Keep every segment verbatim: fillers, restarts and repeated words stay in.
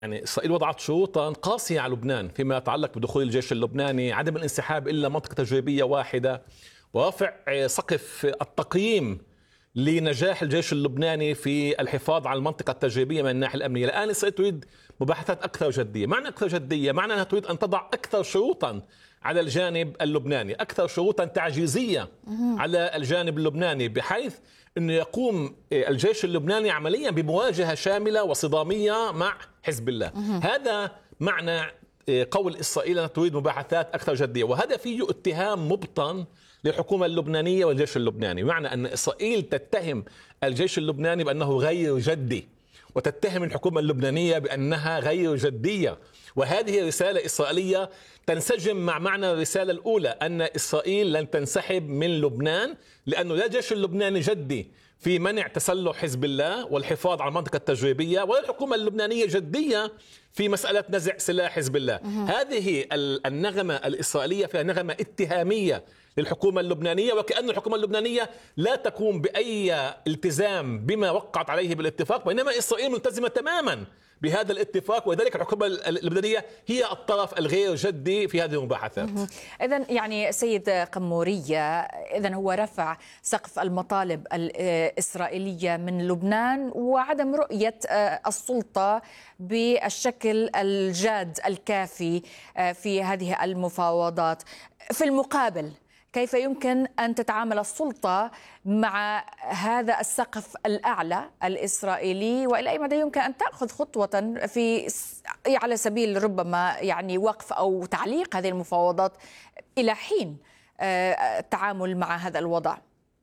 يعني إسرائيل وضعت شروطا قاسية على لبنان فيما يتعلق بدخول الجيش اللبناني، عدم الانسحاب إلا منطقة تجريبية واحدة، ورفع سقف التقييم لنجاح الجيش اللبناني في الحفاظ على المنطقة التجريبية من الناحية الأمنية. الآن إسرائيل تريد مباحثات أكثر جدية. معنى أكثر جدية معنى أنها تريد أن تضع أكثر شروطا على الجانب اللبناني، أكثر شروطا تعجيزية على الجانب اللبناني، بحيث أنه يقوم الجيش اللبناني عمليا بمواجهة شاملة وصدامية مع حزب الله. هذا معنى قول إسرائيل أنها تريد مباحثات أكثر جدية، وهذا فيه اتهام مبطن للحكومة اللبنانية والجيش اللبناني، بمعنى أن إسرائيل تتهم الجيش اللبناني بأنه غير جدي، وتتهم الحكومة اللبنانية بأنها غير جدية. وهذه رسالة إسرائيلية تنسجم مع معنى الرسالة الأولى، أن إسرائيل لن تنسحب من لبنان، لأنه لا الجيش اللبناني جدي في منع تسلح حزب الله والحفاظ على المنطقة التجريبية، ولا الحكومة اللبنانية جدية في مسألة نزع سلاح حزب الله. هذه النغمة الإسرائيلية فيها نغمة اتهامية للحكومة اللبنانية، وكأن الحكومة اللبنانية لا تقوم بأي التزام بما وقعت عليه بالاتفاق، بينما إسرائيل ملتزمة تماما بهذا الاتفاق، ولذلك الحكومة اللبنانية هي الطرف الغير جدي في هذه المباحثات. إذن يعني سيد قمورية، إذن هو رفع سقف المطالب الإسرائيلية من لبنان وعدم رؤية السلطة بالشكل الجاد الكافي في هذه المفاوضات. في المقابل، كيف يمكن أن تتعامل السلطة مع هذا السقف الأعلى الإسرائيلي، وإلى أي مدى يمكن أن تأخذ خطوة في على سبيل ربما يعني وقف أو تعليق هذه المفاوضات إلى حين التعامل مع هذا الوضع؟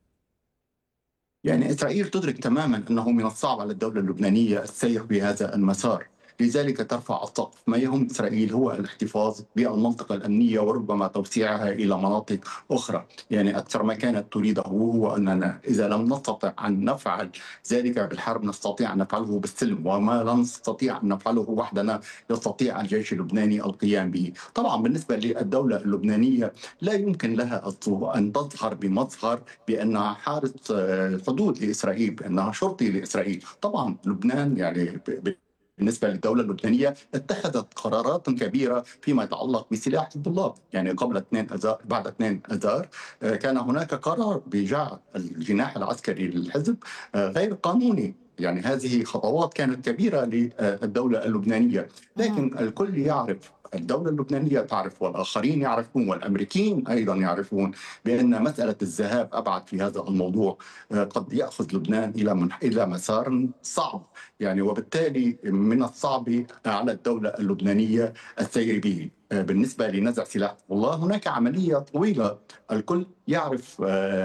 يعني إسرائيل تدرك تماما أنه من الصعب على الدولة اللبنانية السير بهذا المسار، لذلك ترفع السقف. ما يهم إسرائيل هو الاحتفاظ بالمنطقة الأمنية وربما توسيعها إلى مناطق أخرى. يعني أكثر ما كانت تريده هو أننا إذا لم نستطع أن نفعل ذلك بالحرب نستطيع أن نفعله بالسلم، وما لا نستطيع أن نفعله وحدنا يستطيع الجيش اللبناني القيام به. طبعا بالنسبة للدولة اللبنانية لا يمكن لها أن تظهر بمظهر بأنها حارس حدود لإسرائيل، بأنها شرطي لإسرائيل. طبعا لبنان يعني بالنسبة للدولة اللبنانية اتخذت قرارات كبيرة فيما يتعلق بسلاح حزب الله. يعني قبل اثنين أذار بعد اثنين أذار كان هناك قرار بجعل الجناح العسكري للحزب غير قانوني. يعني هذه خطوات كانت كبيرة للدولة اللبنانية، لكن الكل يعرف، الدولة اللبنانية تعرف والآخرين يعرفون والأمريكيين أيضا يعرفون بأن مسألة الذهاب أبعد في هذا الموضوع قد يأخذ لبنان إلى من إلى مسار صعب. يعني وبالتالي من الصعب على الدولة اللبنانية السير به. بالنسبة لنزع سلاح الله هناك عملية طويلة الكل يعرف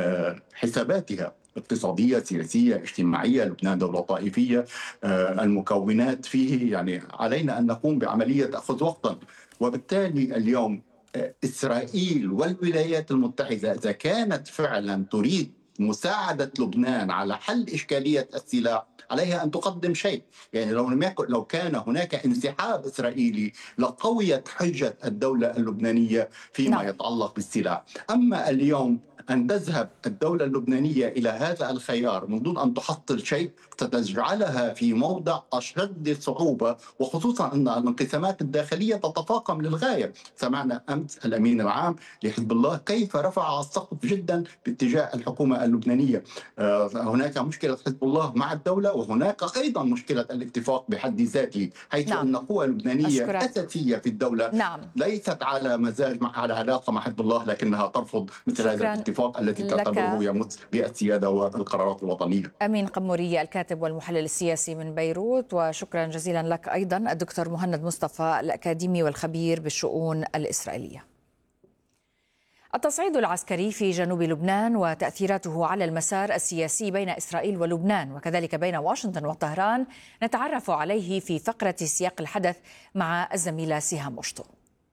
حساباتها، اقتصادية، سياسية، اجتماعية. لبنان دولة طائفية، المكونات فيه يعني علينا أن نقوم بعملية تأخذ وقتا. وبالتالي اليوم إسرائيل والولايات المتحدة إذا كانت فعلا تريد مساعدة لبنان على حل إشكالية السلاح عليها أن تقدم شيء. يعني لو لم يكن لو كان هناك انسحاب إسرائيلي لقويت حجة الدولة اللبنانية فيما نعم. يتعلق بالسلاح. أما اليوم أن تذهب الدولة اللبنانية إلى هذا الخيار من دون أن تحصل شيء ستجعلها في موضع أشد صعوبة، وخصوصا أن الانقسامات الداخلية تتفاقم للغاية. سمعنا أمس الأمين العام لحزب الله كيف رفع السقف جدا باتجاه الحكومة اللبنانية. هناك مشكلة حزب الله مع الدولة، وهناك أيضا مشكلة الاتفاق بحد ذاته، حيث نعم. أن القوى اللبنانية أشكرك. أساسية في الدولة نعم. ليست على مزاج مع على علاقة مع حزب الله، لكنها ترفض مثل هذا الاتفاق التي تعتبره يمس بالسيادة والقرارات الوطنية. أمين قمورية الكاتب والمحلل السياسي من بيروت، وشكرا جزيلا لك أيضا الدكتور مهند مصطفى الأكاديمي والخبير بالشؤون الإسرائيلية. التصعيد العسكري في جنوب لبنان وتأثيراته على المسار السياسي بين إسرائيل ولبنان وكذلك بين واشنطن وطهران نتعرف عليه في فقرة سياق الحدث مع الزميلة سهام مشطو.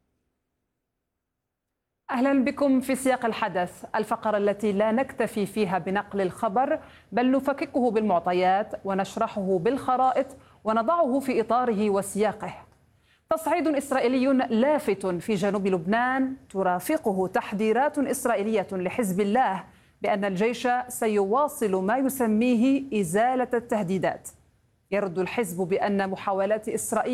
أهلا بكم في سياق الحدث، الفقرة التي لا نكتفي فيها بنقل الخبر بل نفككه بالمعطيات ونشرحه بالخرائط ونضعه في إطاره وسياقه. تصعيد إسرائيلي لافت في جنوب لبنان ترافقه تحذيرات إسرائيلية لحزب الله بأن الجيش سيواصل ما يسميه إزالة التهديدات. يرد الحزب بأن محاولات إسرائيل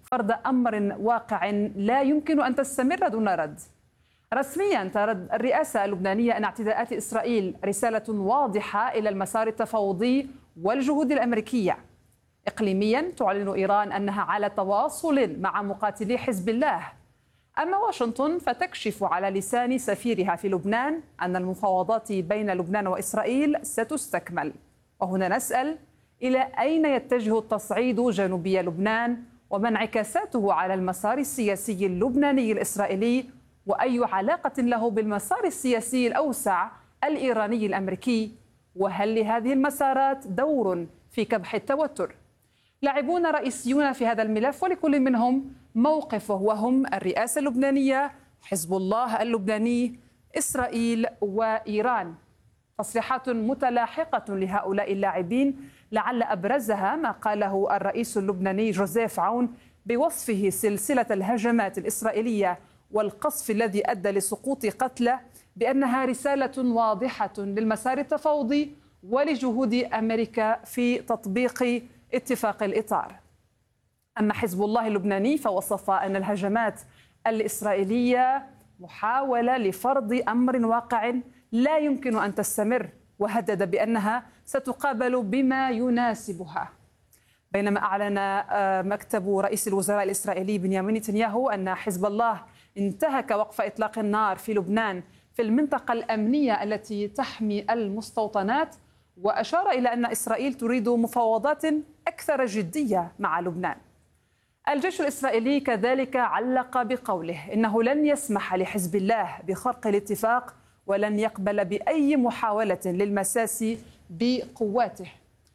فرض أمر واقع لا يمكن أن تستمر دون رد. رسميا ترد الرئاسة اللبنانية أن اعتداءات إسرائيل رسالة واضحة إلى المسار التفاوضي والجهود الأمريكية. إقليميا تعلن إيران أنها على تواصل مع مقاتلي حزب الله. أما واشنطن فتكشف على لسان سفيرها في لبنان أن المفاوضات بين لبنان وإسرائيل ستستكمل. وهنا نسأل: إلى أين يتجه التصعيد جنوبي لبنان وما انعكاساته على المسار السياسي اللبناني الإسرائيلي، وأي علاقة له بالمسار السياسي الأوسع الإيراني الأمريكي؟ وهل لهذه المسارات دور في كبح التوتر؟ لاعبون رئيسيون في هذا الملف ولكل منهم موقفه، وهم الرئاسة اللبنانية، حزب الله اللبناني، إسرائيل وإيران. تصريحات متلاحقة لهؤلاء اللاعبين، لعل أبرزها ما قاله الرئيس اللبناني جوزيف عون بوصفه سلسلة الهجمات الإسرائيلية والقصف الذي أدى لسقوط قتلى بأنها رسالة واضحة للمسار التفاوضي ولجهود أمريكا في تطبيق اتفاق الإطار. أما حزب الله اللبناني فوصف أن الهجمات الإسرائيلية محاولة لفرض أمر واقع لا يمكن أن تستمر، وهدد بأنها ستقابل بما يناسبها. بينما أعلن مكتب رئيس الوزراء الإسرائيلي بنيامين نتنياهو أن حزب الله انتهك وقف إطلاق النار في لبنان في المنطقة الأمنية التي تحمي المستوطنات، وأشار إلى أن إسرائيل تريد مفاوضات أكثر جدية مع لبنان. الجيش الإسرائيلي كذلك علق بقوله إنه لن يسمح لحزب الله بخرق الاتفاق ولن يقبل بأي محاولة للمساس بقواته.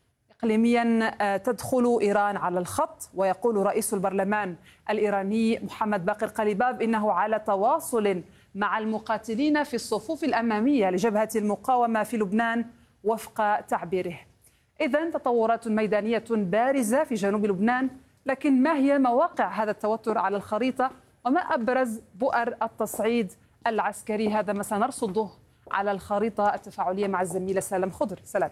إقليميا تدخل إيران على الخط، ويقول رئيس البرلمان الإيراني محمد باقر قليباف إنه على تواصل مع المقاتلين في الصفوف الأمامية لجبهة المقاومة في لبنان وفق تعبيره. إذن تطورات ميدانية بارزة في جنوب لبنان، لكن ما هي مواقع هذا التوتر على الخريطة وما أبرز بؤر التصعيد العسكري؟ هذا ما سنرصده على الخريطة التفاعلية مع الزميلة سلام خضر. سلام.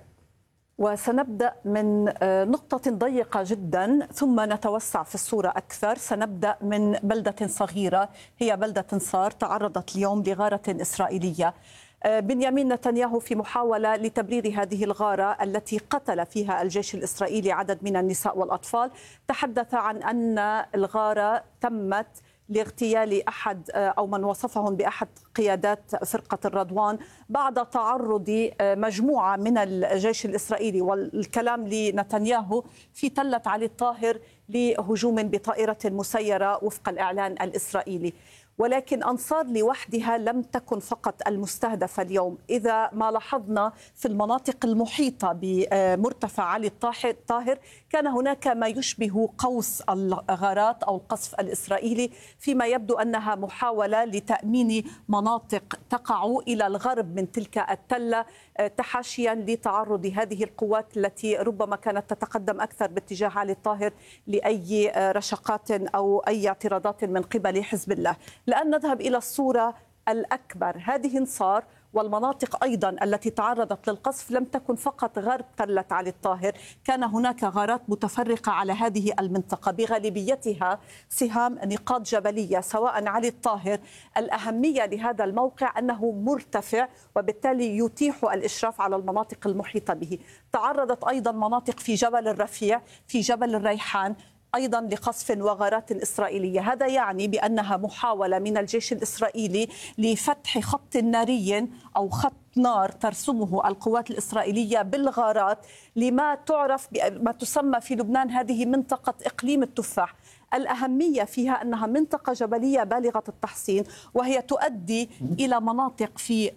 وسنبدأ من نقطة ضيقة جدا ثم نتوسع في الصورة أكثر. سنبدأ من بلدة صغيرة هي بلدة انصار تعرضت اليوم لغارة إسرائيلية. بنيامين نتنياهو في محاولة لتبرير هذه الغارة التي قتل فيها الجيش الإسرائيلي عدد من النساء والأطفال تحدث عن أن الغارة تمت لاغتيال أحد أو من وصفهم بأحد قيادات فرقة الرضوان بعد تعرض مجموعة من الجيش الإسرائيلي، والكلام لنتنياهو في تلة علي الطاهر، لهجوم بطائرة مسيرة وفق الإعلان الإسرائيلي. ولكن أنصار لوحدها لم تكن فقط المستهدفة اليوم. إذا ما لاحظنا في المناطق المحيطة بمرتفع علي الطاهر كان هناك ما يشبه قوس الغارات أو القصف الإسرائيلي، فيما يبدو أنها محاولة لتأمين مناطق تقع إلى الغرب من تلك التلة تحاشيا لتعرض هذه القوات التي ربما كانت تتقدم أكثر باتجاه علي الطاهر لأي رشقات أو أي اعتراضات من قبل حزب الله. الآن نذهب إلى الصورة الأكبر. هذه انصار والمناطق أيضا التي تعرضت للقصف لم تكن فقط غرب تلة علي الطاهر، كان هناك غارات متفرقة على هذه المنطقة بغالبيتها سهام نقاط جبلية سواء علي الطاهر. الأهمية لهذا الموقع أنه مرتفع وبالتالي يتيح الإشراف على المناطق المحيطة به. تعرضت أيضا مناطق في جبل الرفيع، في جبل الريحان أيضا لقصف وغارات إسرائيلية. هذا يعني بأنها محاولة من الجيش الإسرائيلي لفتح خط ناري أو خط نار ترسمه القوات الإسرائيلية بالغارات لما تعرف بما تسمى في لبنان هذه منطقة إقليم التفاح. الأهمية فيها أنها منطقة جبلية بالغة التحصين، وهي تؤدي إلى مناطق في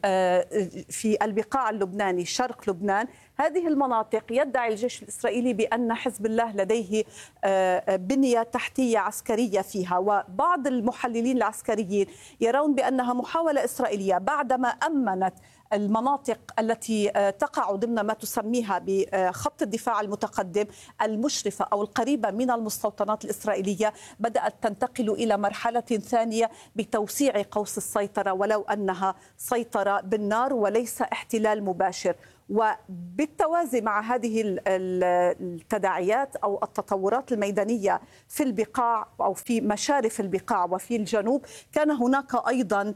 في البقاع اللبناني شرق لبنان. هذه المناطق يدعي الجيش الإسرائيلي بأن حزب الله لديه بنية تحتية عسكرية فيها، وبعض المحللين العسكريين يرون بأنها محاولة إسرائيلية بعدما أمنت المناطق التي تقع ضمن ما تسميها بخط الدفاع المتقدم المشرفة أو القريبة من المستوطنات الإسرائيلية، بدأت تنتقل إلى مرحلة ثانية بتوسيع قوس السيطرة، ولو أنها سيطرة بالنار وليس احتلال مباشر. وبالتوازي مع هذه التداعيات أو التطورات الميدانية في البقاع أو في مشارف البقاع وفي الجنوب، كان هناك أيضا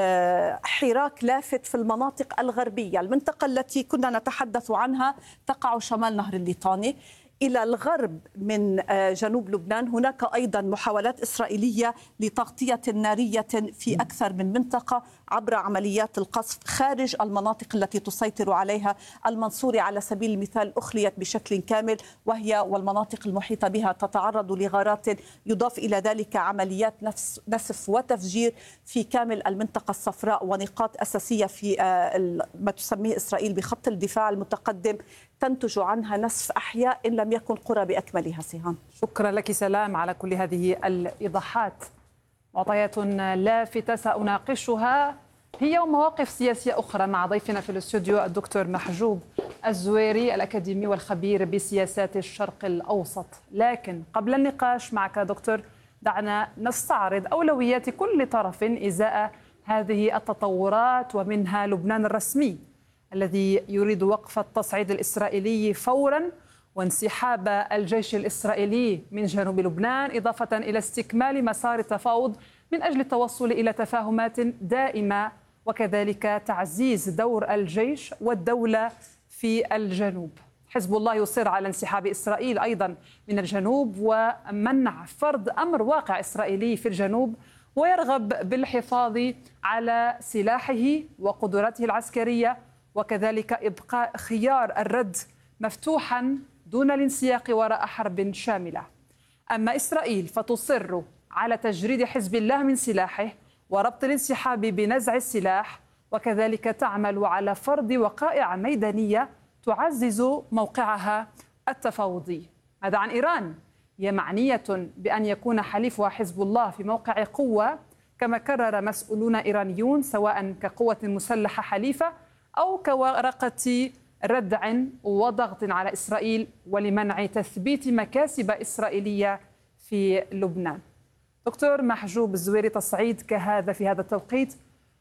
حراك لافت في المناطق الغربية. المنطقة التي كنا نتحدث عنها تقع شمال نهر الليطاني. إلى الغرب من جنوب لبنان هناك أيضا محاولات إسرائيلية لتغطية نارية في أكثر من منطقة عبر عمليات القصف خارج المناطق التي تسيطر عليها. المنصورة على سبيل المثال أخليت بشكل كامل، وهي والمناطق المحيطة بها تتعرض لغارات، يضاف إلى ذلك عمليات نسف وتفجير في كامل المنطقة الصفراء ونقاط أساسية في ما تسميه إسرائيل بخط الدفاع المتقدم تنتج عنها نسف أحياء إن لم يكن قرى بأكملها. سيهان، شكرا لك سلام على كل هذه الإيضاحات. معطيات لافتة سأناقشها هي ومواقف سياسية أخرى مع ضيفنا في الاستوديو الدكتور محجوب الزويري الأكاديمي والخبير بسياسات الشرق الأوسط. لكن قبل النقاش معك دكتور، دعنا نستعرض أولويات كل طرف إزاء هذه التطورات، ومنها لبنان الرسمي الذي يريد وقف التصعيد الإسرائيلي فورا وانسحاب الجيش الإسرائيلي من جنوب لبنان، إضافة إلى استكمال مسار التفاوض من أجل التوصل إلى تفاهمات دائمة، وكذلك تعزيز دور الجيش والدولة في الجنوب. حزب الله يصر على انسحاب إسرائيل أيضا من الجنوب ومنع فرض أمر واقع إسرائيلي في الجنوب، ويرغب بالحفاظ على سلاحه وقدراته العسكرية، وكذلك إبقاء خيار الرد مفتوحا دون الانسياق وراء حرب شاملة. أما إسرائيل فتصر على تجريد حزب الله من سلاحه وربط الانسحاب بنزع السلاح، وكذلك تعمل على فرض وقائع ميدانية تعزز موقعها التفاوضي. ماذا عن إيران؟ هي معنية بأن يكون حليفها حزب الله في موقع قوة، كما كرر مسؤولون إيرانيون، سواء كقوة مسلحة حليفة أو كورقة ردع وضغط على إسرائيل ولمنع تثبيت مكاسب إسرائيلية في لبنان. دكتور محجوب الزويري، تصعيد كهذا في هذا التوقيت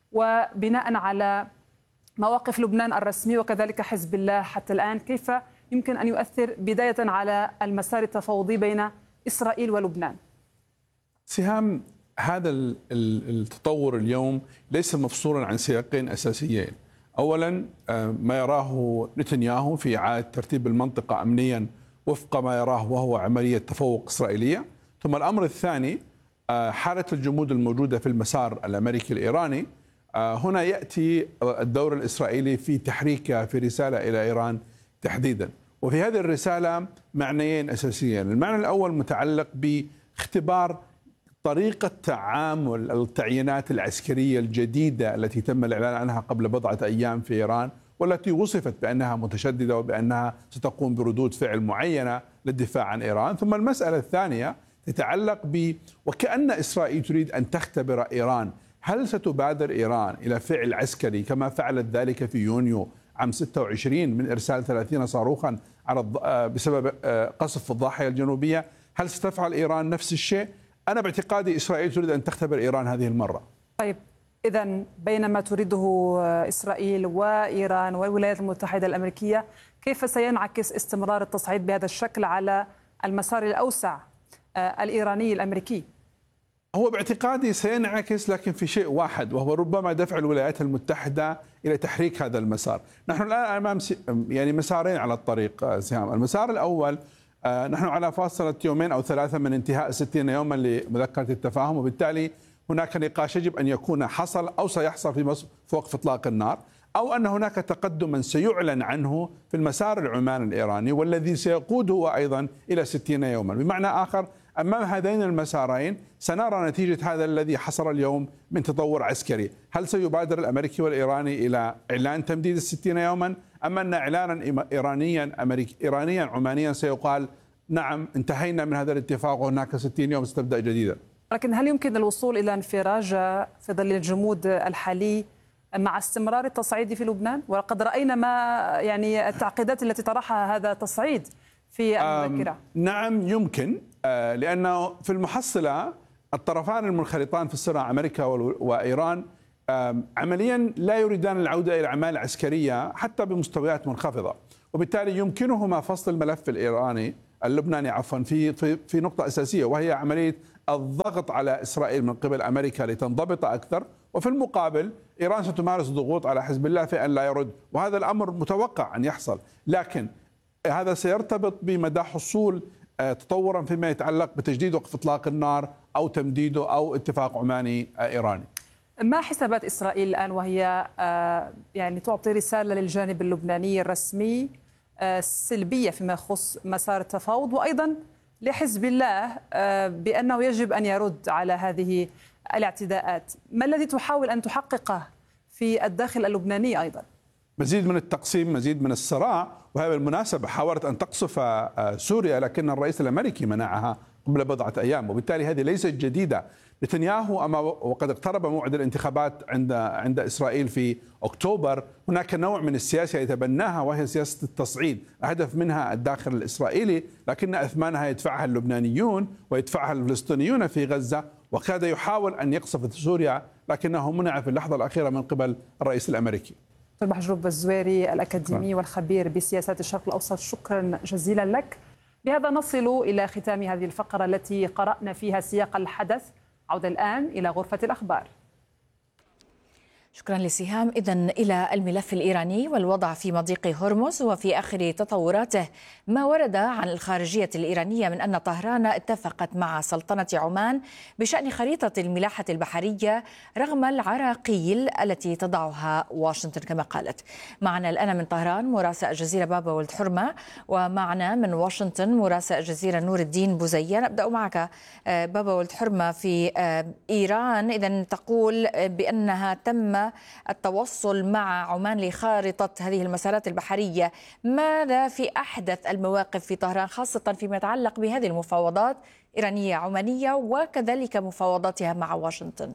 وبناء على مواقف لبنان الرسمي وكذلك حزب الله حتى الآن، كيف يمكن أن يؤثر بداية على المسار التفاوضي بين إسرائيل ولبنان؟ سهام، هذا التطور اليوم ليس مفصولا عن سياقين أساسيين. أولا ما يراه نتنياهو في إعادة ترتيب المنطقة أمنيا وفق ما يراه وهو عملية تفوق إسرائيلية، ثم الأمر الثاني حالة الجمود الموجودة في المسار الأمريكي الإيراني. هنا يأتي الدور الإسرائيلي في تحريكها في رسالة إلى إيران تحديدا، وفي هذه الرسالة معنيين أساسيين. المعنى الأول متعلق باختبار طريقة تعامل التعيينات العسكرية الجديدة التي تم الإعلان عنها قبل بضعة أيام في إيران، والتي وصفت بأنها متشددة وبأنها ستقوم بردود فعل معينة للدفاع عن إيران. ثم المسألة الثانية تتعلق ب وكأن إسرائيل تريد أن تختبر إيران، هل ستبادر إيران إلى فعل عسكري كما فعلت ذلك في يونيو عام ستة وعشرين من إرسال ثلاثين صاروخا على بسبب قصف الضاحية الجنوبية؟ هل ستفعل إيران نفس الشيء؟ أنا باعتقادي إسرائيل تريد أن تختبر إيران هذه المرة. طيب، إذن بينما تريده إسرائيل وإيران والولايات المتحدة الأمريكية، كيف سينعكس استمرار التصعيد بهذا الشكل على المسار الأوسع الإيراني الأمريكي؟ هو باعتقادي سينعكس، لكن في شيء واحد، وهو ربما دفع الولايات المتحدة إلى تحريك هذا المسار. نحن الآن أمام يعني مسارين على الطريق سهام. المسار الأول، نحن على فاصلة يومين أو ثلاثة من انتهاء ستين يوما لمذكرة التفاهم، وبالتالي هناك نقاش يجب أن يكون حصل أو سيحصل في مصر في وقف إطلاق النار، أو أن هناك تقدما سيعلن عنه في المسار العماني الإيراني والذي سيقوده أيضا إلى ستين يوما. بمعنى آخر، أمام هذين المسارين سنرى نتيجة هذا الذي حصل اليوم من تطور عسكري. هل سيبادر الأمريكي والإيراني إلى إعلان تمديد الستين يوما، أم أن إعلانا إيرانيا أمريكي إيرانيا عمانيا سيقال نعم انتهينا من هذا الاتفاق وهناك ستين يوم ستبدأ جديدا؟ لكن هل يمكن الوصول إلى انفراج في ظل الجمود الحالي مع استمرار التصعيد في لبنان؟ وقد رأينا ما يعني التعقيدات التي طرحها هذا التصعيد في المذكرة. نعم يمكن، لأنه في المحصلة الطرفان المنخرطان في الصراع أمريكا وإيران عمليا لا يريدان العودة إلى أعمال عسكرية حتى بمستويات منخفضة، وبالتالي يمكنهما فصل الملف الإيراني اللبناني عفوا في في في نقطة أساسية، وهي عملية الضغط على إسرائيل من قبل أمريكا لتنضبط أكثر، وفي المقابل إيران ستمارس ضغوط على حزب الله في أن لا يرد، وهذا الأمر متوقع أن يحصل، لكن هذا سيرتبط بمدى حصول تطورا فيما يتعلق بتجديد وقف إطلاق النار أو تمديده أو اتفاق عماني إيراني. ما حسابات إسرائيل الآن وهي يعني تعطي رسالة للجانب اللبناني الرسمي سلبية فيما يخص مسار التفاوض، وأيضا لحزب الله بأنه يجب أن يرد على هذه الاعتداءات؟ ما الذي تحاول أن تحققه في الداخل اللبناني أيضا؟ مزيد من التقسيم، مزيد من الصراع، وهي بالمناسبة حاولت أن تقصف سوريا لكن الرئيس الأمريكي منعها قبل بضعة أيام، وبالتالي هذه ليست جديدة. نتنياهو أما وقد اقترب موعد الانتخابات عند عند إسرائيل في أكتوبر، هناك نوع من السياسة يتبناها وهي سياسة التصعيد، هدف منها الداخل الإسرائيلي لكن أثمانها يدفعها اللبنانيون ويدفعها الفلسطينيون في غزة، وكاد يحاول أن يقصف سوريا لكنه منع في اللحظة الأخيرة من قبل الرئيس الأمريكي. دكتور محجوب الزويري الأكاديمي والخبير بسياسات الشرق الأوسط، شكرا جزيلا لك. بهذا نصل إلى ختام هذه الفقرة التي قرأنا فيها سياق الحدث. عودة الآن إلى غرفة الأخبار. شكرا لسهام. إذن إلى الملف الإيراني والوضع في مضيق هرمز وفي آخر تطوراته. ما ورد عن الخارجية الإيرانية من أن طهران اتفقت مع سلطنة عمان بشأن خريطة الملاحة البحرية رغم العراقيل التي تضعها واشنطن كما قالت. معنا الآن من طهران مراسل الجزيرة بابا ولد حرمة، ومعنا من واشنطن مراسل الجزيرة نور الدين بوزية. نبدأ معك بابا ولد حرمة في إيران. إذن تقول بأنها تم التوصل مع عمان لخارطة هذه المسارات البحرية. ماذا في أحدث المواقف في طهران خاصة فيما يتعلق بهذه المفاوضات إيرانية عمانية وكذلك مفاوضاتها مع واشنطن؟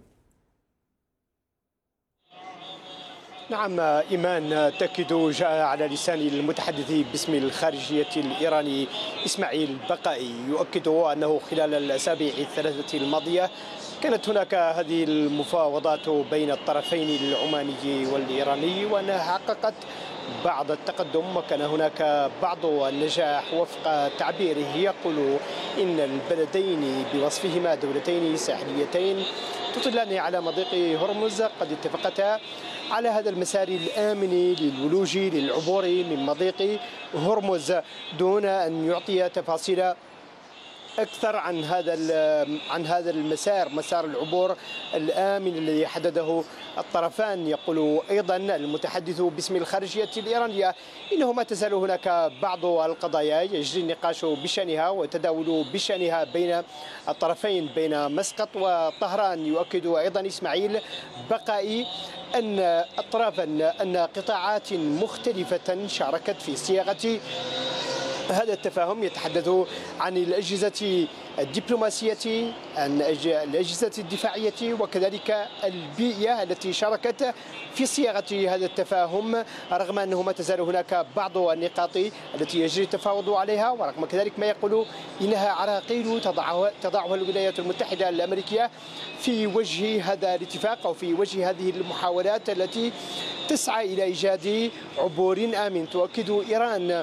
نعم إيمان، تأكد جاء على لسان المتحدث باسم الخارجية الإيراني إسماعيل بقائي يؤكد أنه خلال الأسابيع الثلاثة الماضية كانت هناك هذه المفاوضات بين الطرفين العماني والإيراني، وأنها حققت بعض التقدم وكان هناك بعض النجاح وفق تعبيره. يقول إن البلدين بوصفهما دولتين ساحليتين تطلان على مضيق هرمز قد اتفقتا على هذا المسار الآمن للولوج للعبور من مضيق هرمز، دون أن يعطي تفاصيل أكثر عن هذا عن هذا المسار، مسار العبور الآمن الذي حدده الطرفان. يقول أيضا المتحدث باسم الخارجية الإيرانية إنه ما تزال هناك بعض القضايا يجري النقاش بشأنها وتداول بشأنها بين الطرفين بين مسقط وطهران. يؤكد أيضا إسماعيل بقائي أن أطرافا أن قطاعات مختلفة شاركت في صياغة هذا التفاهم. يتحدث عن الأجهزة الدبلوماسية، عن الأجهزة الدفاعية وكذلك البيئية التي شاركت في صياغة هذا التفاهم، رغم أنه ما تزال هناك بعض النقاط التي يجري التفاوض عليها، ورغم كذلك ما يقول إنها عراقيل تضعها, تضعها الولايات المتحدة الأمريكية في وجه هذا الاتفاق أو في وجه هذه المحاولات التي تسعى إلى إيجاد عبور آمن. تؤكد إيران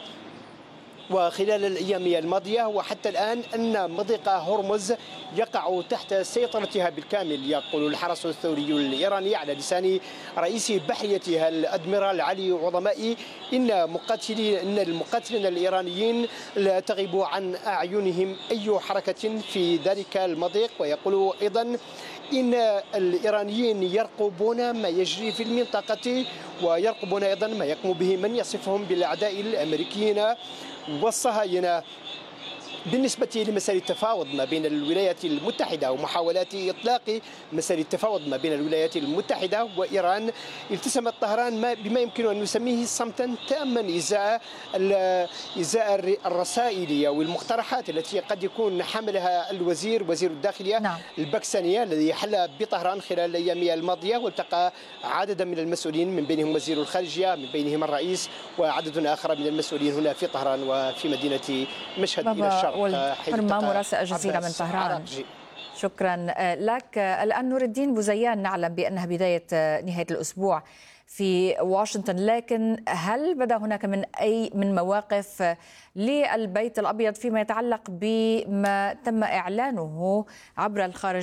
وخلال الأيام الماضية وحتى الآن أن مضيق هرمز يقع تحت سيطرتها بالكامل. يقول الحرس الثوري الإيراني على لسان رئيس بحريتها الأدميرال علي عظمائي إن مقاتلين إن المقاتلين الإيرانيين لا تغيب عن أعينهم أي حركة في ذلك المضيق. ويقول أيضا إن الإيرانيين يرقبون ما يجري في المنطقة ويرقبون أيضا ما يقوم به من يصفهم بالأعداء الأمريكيين والصهاينة. بالنسبة لمسار التفاوض ما بين الولايات المتحدة ومحاولات إطلاق مسار التفاوض ما بين الولايات المتحدة وإيران، التزمت طهران بما يمكن أن نسميه صمتا تاما إزاء إزاء الرسائل والمقترحات التي قد يكون حملها الوزير وزير الداخلية نعم. الباكستانية الذي حل بطهران خلال الأيام الماضية، والتقى عددا من المسؤولين من بينهم وزير الخارجية، من بينهم الرئيس وعدد آخر من المسؤولين هنا في طهران وفي مدينة مشهد إلى الشرق. حرمة مراسل الجزيرة من طهران. شكرا لك. الآن نور الدين بوزيان، نعلم بأنها بداية نهاية الأسبوع في واشنطن، لكن هل بدا هناك من أي من مواقف للبيت الأبيض فيما يتعلق بما تم إعلانه عبر الخارجية